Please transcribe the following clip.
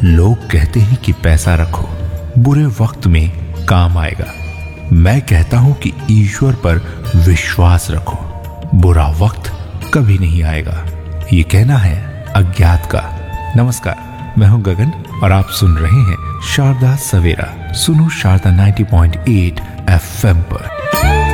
लोग कहते हैं कि पैसा रखो, बुरे वक्त में काम आएगा। मैं कहता हूं कि ईश्वर पर विश्वास रखो, बुरा वक्त कभी नहीं आएगा। ये कहना है अज्ञात का। नमस्कार, मैं हूं गगन और आप सुन रहे हैं शारदा सवेरा। सुनो शारदा 90.8 FM पर।